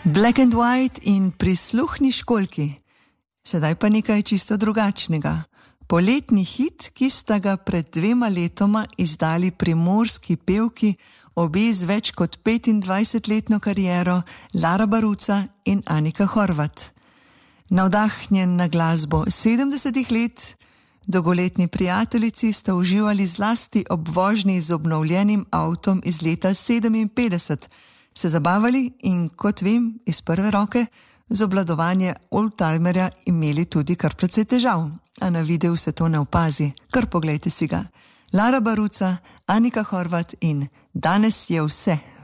Black and White in Prisluhni školjki. Sedaj pa nekaj čisto drugačnega. Poletni hit, ki sta ga pred 2 letoma izdali primorski pevki, obe z več kot 25-letno kariero, Lara Baruca in Anika Horvat. Navdahnjen na glasbo 70 let, dolgoletni prijateljici sta uživali zlasti ob vožnji z obnovljenim avtom iz leta 57, se zabavali in, kot vem, iz prve roke, z obvladovanje oldtimerja imeli tudi kar precej težav, a na videu se to ne opazi, kar poglejte si ga. Lara Baruca, Anika Horvat in Danes je vse.